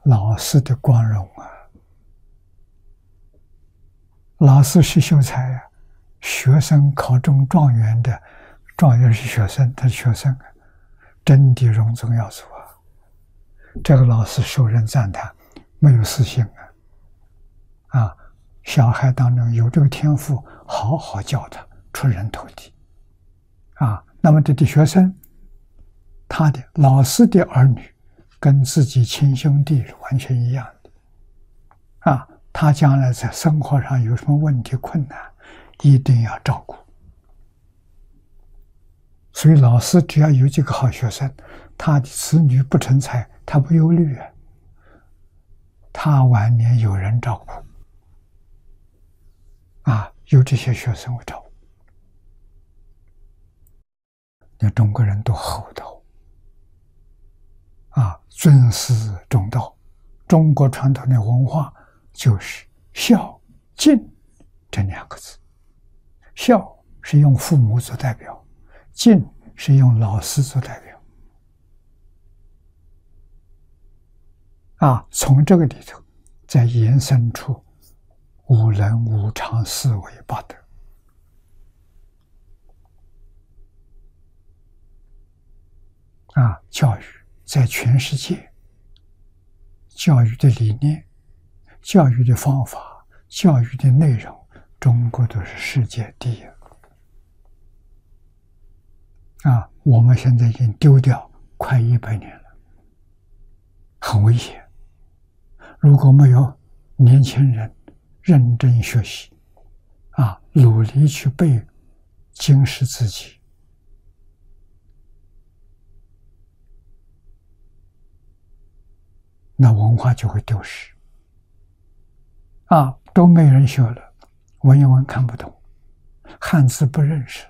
老师的光荣啊！老师是秀才呀，学生考中状元的，状元是学生，他是学生啊，真的荣宗耀祖啊！这个老师受人赞叹，没有私心啊！小孩当中有这个天赋，好好教他，出人头地啊！那么这的学生，他的老师的儿女，跟自己亲兄弟是完全一样的啊！他将来在生活上有什么问题困难，一定要照顾。所以老师只要有几个好学生，他的子女不成才，他不忧虑啊。他晚年有人照顾啊，有这些学生为照顾。那中国人多厚道啊，尊师重道。中国传统的文化就是孝敬这两个字。孝是用父母做代表，敬是用老师做代表啊。从这个里头再延伸出五伦五常四维八德啊。教育在全世界，教育的理念、教育的方法、教育的内容，中国都是世界第一啊！我们现在已经丢掉快100年了，很危险。如果没有年轻人认真学习啊，努力去背经史自己，那文化就会丢失啊！都没人学了，文言文看不懂，汉字不认识，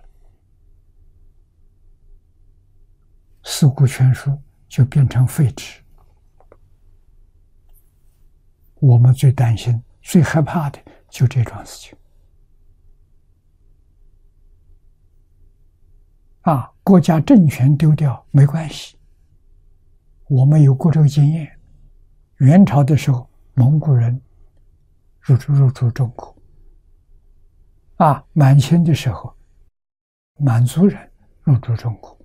四库全书就变成废纸。我们最担心、最害怕的就这桩事情啊！国家政权丢掉没关系，我们有过这个经验。元朝的时候，蒙古人入驻中国啊，满清的时候，满族人入驻中国，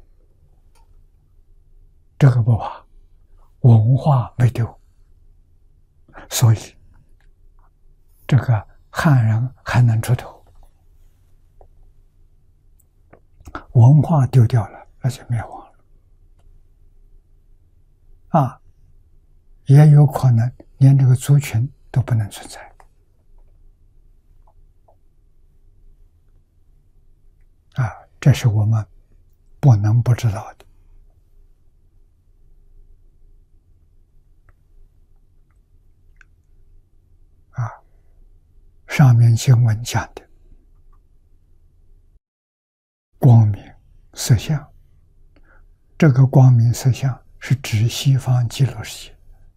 这个不怕，文化没丢，所以这个汉人还能出头。文化丢掉了，那就灭亡了啊！也有可能连这个族群都不能存在啊！这是我们不能不知道的啊！上面经文讲的光明色相，这个光明色相是指西方极乐世界，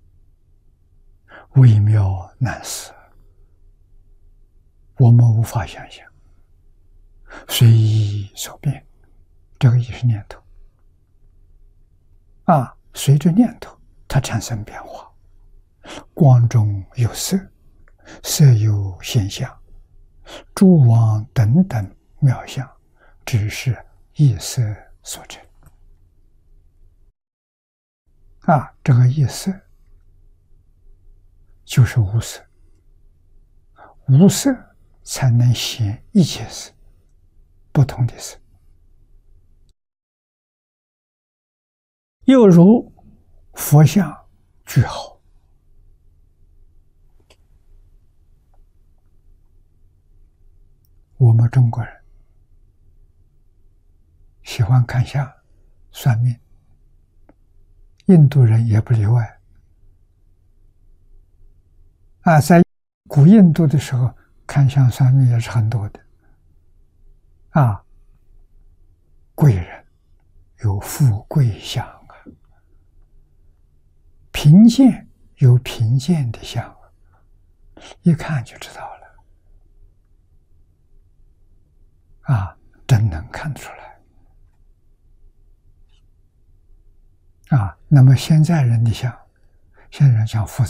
微妙难思，我们无法想象，随意所变，这个也是念头啊。随着念头，它产生变化，光中有色，色有现象，诸妄等等妙相，只是意色所成啊。这个意色就是无色，无色才能显一切色，不同的色。又如佛像句号，我们中国人喜欢看相、算命，印度人也不例外啊。在古印度的时候，看相算命也是很多的啊。贵人有富贵相啊，贫贱有贫贱的相啊，一看就知道了啊，真能看出来啊。那么现在人的相，现在人讲复